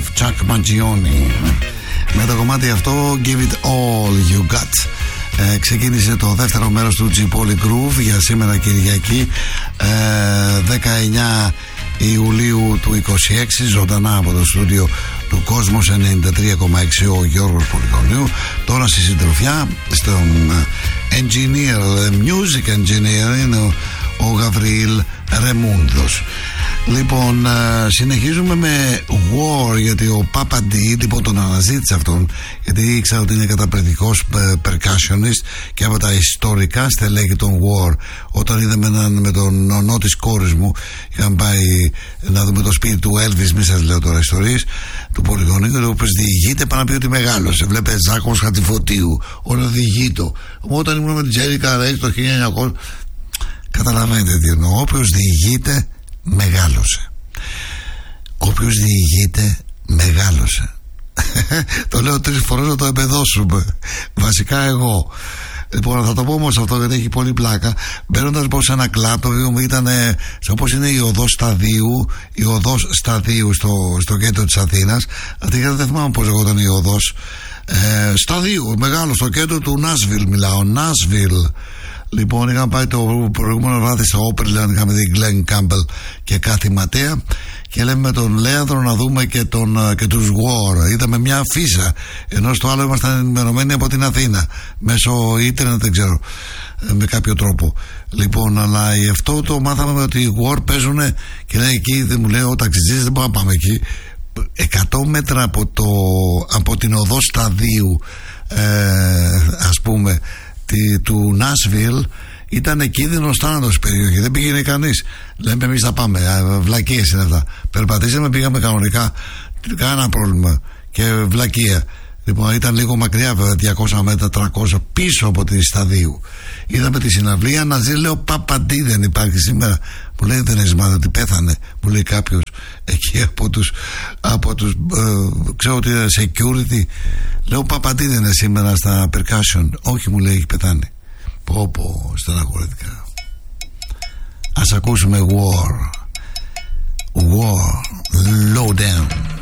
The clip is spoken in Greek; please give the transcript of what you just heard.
of Chuck Mangione. Με το κομμάτι αυτό Give It All You Got. Ξεκίνησε το δεύτερο μέρος του G-Poly Groove για σήμερα Κυριακή 19 Ιουλίου του 26, ζωντανά από το στούντιο του Κόσμος 93,6 ο Γιώργος Πολυκονίου. Τώρα στη συντροφιά στον engineer, music engineer είναι ο Γαβριήλ Ρεμούντος. Λοιπόν, συνεχίζουμε με War, γιατί ο Παπαντή, λοιπόν, τον αναζήτησε αυτόν, γιατί ήξερα ότι είναι καταπληκτικός percussionist και από τα ιστορικά στελέχη των War. Όταν είδαμε με τον νονό της κόρης μου, είχαμε πάει να δούμε το σπίτι του Elvis, μη σας λέω τώρα ιστορίες, του Πολυγονίου, και όπως διηγείται πάνω να πει ότι μεγάλωσε. Βλέπε Ζάκος Χατζηφωτίου, όλα διηγείτο. Όταν ήμουν με την Τζέρικα Ρέιτ το 1900, καταλαβαίνετε τι εννοώ. Όποιος διηγείται μεγάλωσε. Όποιος διηγείται μεγάλωσε. Το λέω 3 φορές να το εμπεδώσουμε. Βασικά εγώ. Λοιπόν, θα το πω όμως αυτό γιατί έχει πολύ πλάκα. Μπαίνοντας λοιπόν σε ένα κλαμπ, το οποίο μου ήταν όπως είναι η οδός Σταδίου, η οδός Σταδίου στο κέντρο της Αθήνας. Αυτή δεν θυμάμαι πώς λεγόταν η οδός Σταδίου, μεγάλο, στο κέντρο του Νάσβιλ μιλάω, Νάσβιλ. Λοιπόν, είχαμε πάει το προηγούμενο βράδυ στο Όπερλαντ, είχαμε δει Glenn Campbell και Κάθη Ματέα, και λέμε με τον Λέανδρο να δούμε και τους War. Είδαμε μια αφίσα, ενώ στο άλλο ήμασταν ενημερωμένοι από την Αθήνα μέσω ίντερνετ, δεν ξέρω, με κάποιο τρόπο. Λοιπόν, αλλά αυτό το μάθαμε ότι οι War παίζουν, και λέει εκεί, δεν μου λέει ο ταξιτζής, δεν μπορούμε να πάμε εκεί. 100 μέτρα από την οδό Σταδίου, ας πούμε, του Νάσβιλ, ήταν κίνδυνος θάνατος περιοχή, δεν πήγαινε κανείς. Λέμε εμείς θα πάμε, βλακίες είναι αυτά. Περπατήσαμε, πήγαμε κανονικά, κανένα πρόβλημα, και βλακεία. Λοιπόν, ήταν λίγο μακριά βέβαια, 200 μέτρα, 300 πίσω από τη Σταδίου. Είδαμε τη συναυλία, να ζει, λέω Παπαντή δεν υπάρχει σήμερα. Μου λέει δεν έχεις μάθει ότι πέθανε, μου λέει κάποιος εκεί από τους ξέρω ότι είναι security. Λέω Παπαντή δεν είναι σήμερα στα percussion. Όχι, μου λέει έχει πεθάνει. Πω στεναχωρητικά. Ας ακούσουμε War, Low Down.